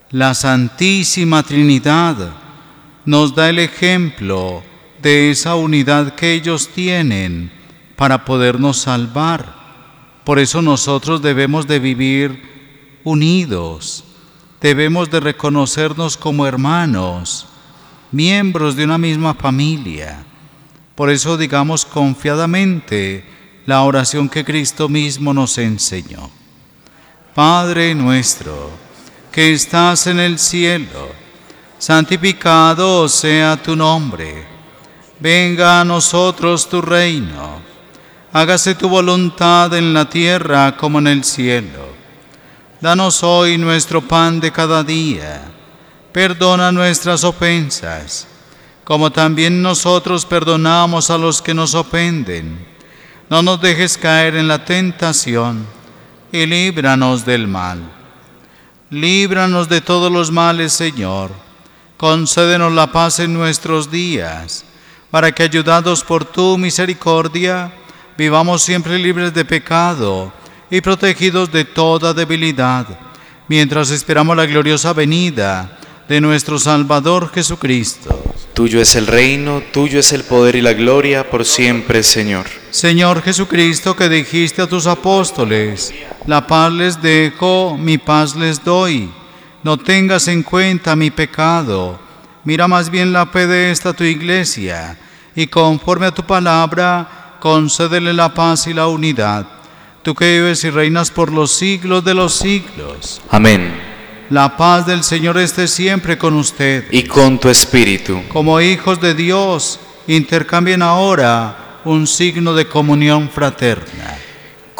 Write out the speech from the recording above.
La Santísima Trinidad nos da el ejemplo de esa unidad que ellos tienen para podernos salvar. Por eso nosotros debemos de vivir unidos, debemos de reconocernos como hermanos, miembros de una misma familia. Por eso digamos confiadamente la oración que Cristo mismo nos enseñó. Padre nuestro, que estás en el cielo, santificado sea tu nombre. Venga a nosotros tu reino. Hágase tu voluntad en la tierra como en el cielo. Danos hoy nuestro pan de cada día. Perdona nuestras ofensas, como también nosotros perdonamos a los que nos ofenden. No nos dejes caer en la tentación y líbranos del mal. Líbranos de todos los males, Señor. Concédenos la paz en nuestros días, para que, ayudados por tu misericordia, vivamos siempre libres de pecado y protegidos de toda debilidad, mientras esperamos la gloriosa venida de nuestro Salvador Jesucristo. Tuyo es el reino, tuyo es el poder y la gloria por siempre, Señor. Señor Jesucristo, que dijiste a tus apóstoles: la paz les dejo, mi paz les doy. No tengas en cuenta mi pecado. Mira más bien la fe de esta tu iglesia, y conforme a tu palabra, concédele la paz y la unidad. Tú que vives y reinas por los siglos de los siglos. Amén. La paz del Señor esté siempre con usted. Y con tu espíritu. Como hijos de Dios, intercambien ahora un signo de comunión fraterna.